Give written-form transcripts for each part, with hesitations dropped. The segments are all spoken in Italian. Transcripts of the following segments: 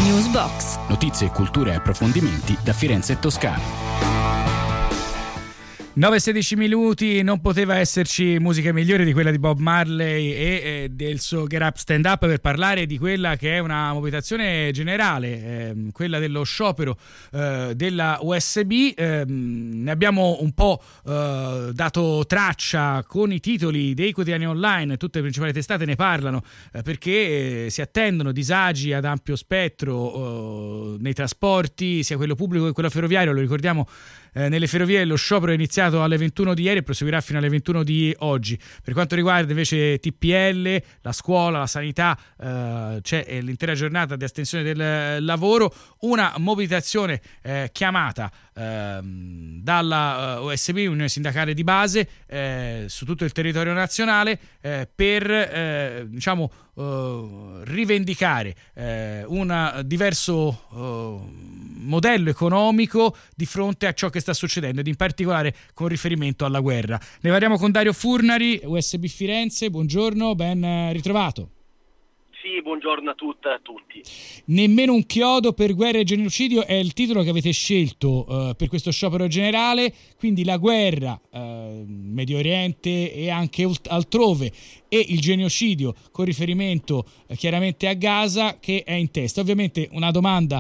Newsbox. Notizie, cultura e approfondimenti da Firenze e Toscana. 9:16 minuti, non poteva esserci musica migliore di quella di Bob Marley e del suo Get Up Stand Up per parlare di quella che è una mobilitazione generale, quella dello sciopero della USB. Ne abbiamo un po' dato traccia con i titoli dei quotidiani online, tutte le principali testate ne parlano, perché si attendono disagi ad ampio spettro nei trasporti, sia quello pubblico che quello ferroviario. Lo ricordiamo, nelle ferrovie lo sciopero è iniziato alle 21 di ieri e proseguirà fino alle 21 di oggi. Per quanto riguarda invece TPL, la scuola, la sanità, c'è l'intera giornata di astensione del lavoro, una mobilitazione chiamata dalla OSB, Unione Sindacale di Base, su tutto il territorio nazionale, per rivendicare un diverso modello economico di fronte a ciò che sta succedendo, ed in particolare con riferimento alla guerra. Ne parliamo con Dario Furnari, USB Firenze. Buongiorno, ben ritrovato. Sì, buongiorno a tutte e a tutti. Nemmeno un chiodo per guerra e genocidio è il titolo che avete scelto per questo sciopero generale, quindi la guerra Medio Oriente e anche altrove, e il genocidio con riferimento chiaramente a Gaza, che è in testa. Ovviamente una domanda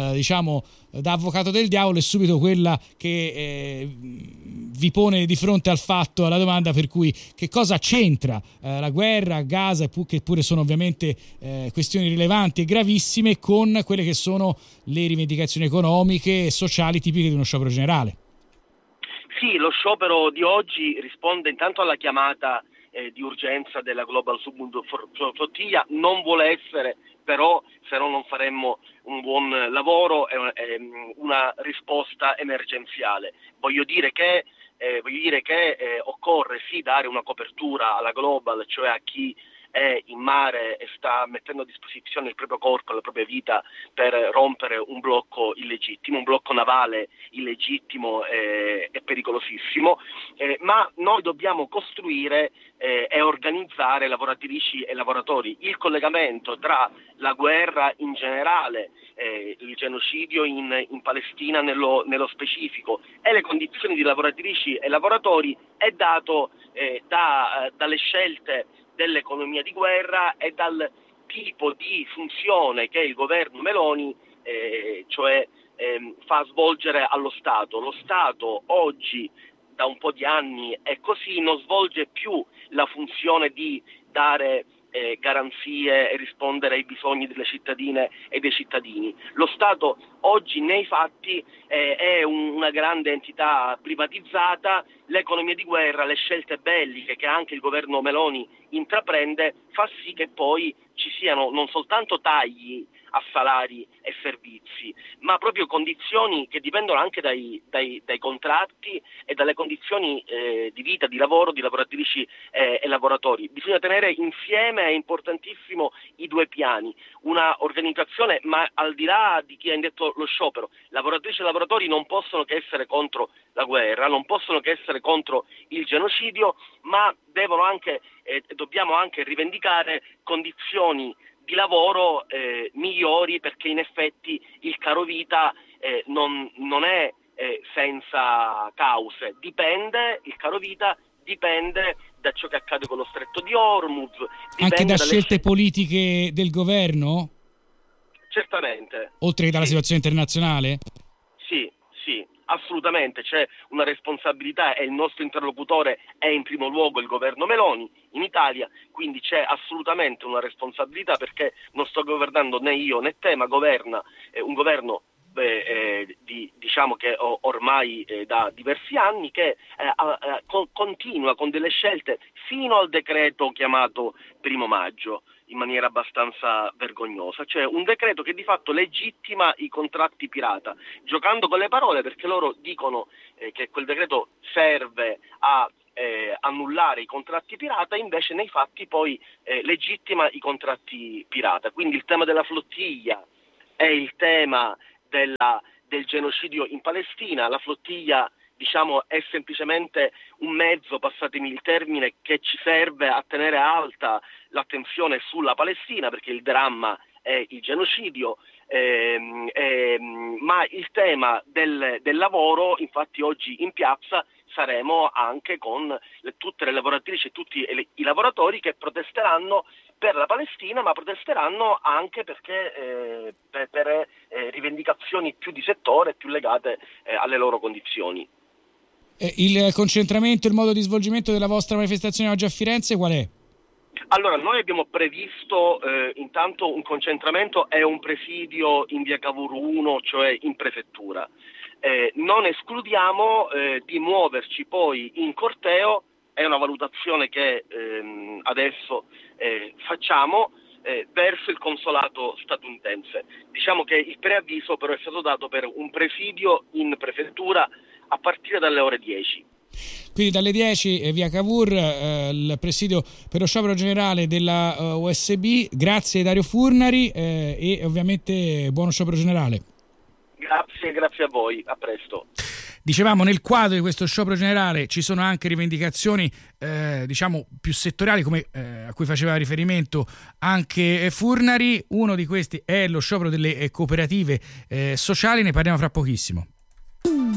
da avvocato del diavolo è subito quella che vi pone di fronte al fatto, alla domanda per cui che cosa c'entra la guerra a Gaza, che pure sono ovviamente questioni rilevanti e gravissime, con quelle che sono le rivendicazioni economiche e sociali tipiche di uno sciopero generale. Sì, lo sciopero di oggi risponde intanto alla chiamata di urgenza della Global Submarine Flottiglia. Non vuole essere, però, se no non faremmo un buon lavoro, una risposta emergenziale. Voglio dire che occorre sì dare una copertura alla Global, cioè a chi è in mare e sta mettendo a disposizione il proprio corpo, la propria vita per rompere un blocco illegittimo, un blocco navale illegittimo e pericolosissimo, ma noi dobbiamo costruire e organizzare lavoratrici e lavoratori. Il collegamento tra la guerra in generale, il genocidio in Palestina nello specifico, e le condizioni di lavoratrici e lavoratori è dato dalle scelte dell'economia di guerra e dal tipo di funzione che il governo Meloni fa svolgere allo Stato. Lo Stato oggi, da un po' di anni è così, non svolge più la funzione di dare garanzie e rispondere ai bisogni delle cittadine e dei cittadini. Lo Stato oggi nei fatti è una grande entità privatizzata. L'economia di guerra, le scelte belliche che anche il governo Meloni intraprende, fa sì che poi ci siano non soltanto tagli a salari e servizi, ma proprio condizioni che dipendono anche dai contratti e dalle condizioni di vita, di lavoro di lavoratrici e lavoratori. Bisogna tenere insieme, è importantissimo, i due piani, una organizzazione, ma al di là di chi ha indetto lo sciopero, lavoratrici e lavoratori non possono che essere contro la guerra, non possono che essere contro il genocidio, ma dobbiamo anche rivendicare condizioni di lavoro migliori, perché in effetti il caro vita non è senza cause. Il caro vita dipende da ciò che accade con lo stretto di Hormuz, anche da scelte politiche del governo? Certamente. Oltre che dalla situazione internazionale? Sì, assolutamente, c'è una responsabilità e il nostro interlocutore è in primo luogo il governo Meloni in Italia, quindi c'è assolutamente una responsabilità, perché non sto governando né io né te, ma governa un governo che ormai da diversi anni, che continua con delle scelte fino al decreto chiamato 1° maggio, in maniera abbastanza vergognosa, cioè un decreto che di fatto legittima i contratti pirata, giocando con le parole, perché loro dicono che quel decreto serve a annullare i contratti pirata, invece nei fatti poi legittima i contratti pirata. Quindi il tema della flottiglia è il tema del genocidio in Palestina. La flottiglia, è semplicemente un mezzo, passatemi il termine, che ci serve a tenere alta l'attenzione sulla Palestina, perché il dramma è il genocidio, ma il tema del lavoro, infatti oggi in piazza saremo anche con tutte le lavoratrici e tutti i lavoratori che protesteranno per la Palestina, ma protesteranno anche perché per rivendicazioni più di settore, più legate alle loro condizioni. Il concentramento, il modo di svolgimento della vostra manifestazione oggi a Firenze qual è? Allora, noi abbiamo previsto intanto un concentramento e un presidio in via Cavour 1, cioè in prefettura. Non escludiamo di muoverci poi in corteo, è una valutazione che adesso facciamo verso il consolato statunitense. Diciamo che il preavviso però è stato dato per un presidio in prefettura a partire dalle ore 10. Quindi dalle 10 via Cavour, il presidio per lo sciopero generale della USB. Grazie Dario Furnari e ovviamente buono sciopero generale. Grazie a voi, a presto. Dicevamo, nel quadro di questo sciopero generale ci sono anche rivendicazioni diciamo più settoriali, come a cui faceva riferimento anche Furnari. Uno di questi è lo sciopero delle cooperative sociali, ne parliamo fra pochissimo.